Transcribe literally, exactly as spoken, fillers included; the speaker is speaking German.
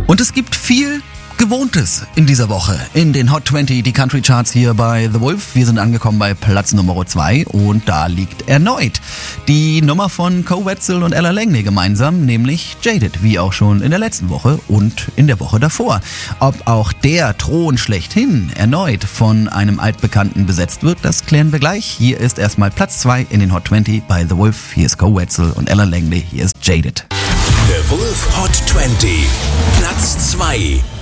Und es gibt viel Gewohntes in dieser Woche in den Hot zwanzig, die Country Charts hier bei The Wolf. Wir sind angekommen bei Platz Nummer zwei und da liegt erneut die Nummer von Koe Wetzel und Ella Langley gemeinsam, nämlich Jaded, wie auch schon in der letzten Woche und in der Woche davor. Ob auch der Thron schlechthin erneut von einem Altbekannten besetzt wird, das klären wir gleich. Hier ist erstmal Platz zwei in den Hot zwanzig bei The Wolf. Hier ist Koe Wetzel und Ella Langley, hier ist Jaded. The Wolf Hot zwanzig, Platz zwei.